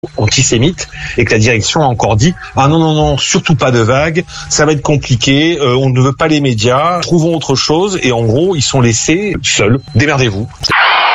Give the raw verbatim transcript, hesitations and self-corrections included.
antisémite et que la direction a encore dit ah non non non surtout pas de vagues, ça va être compliqué, euh, on ne veut pas les médias, trouvons autre chose et en gros ils sont laissés seuls, démerdez-vous.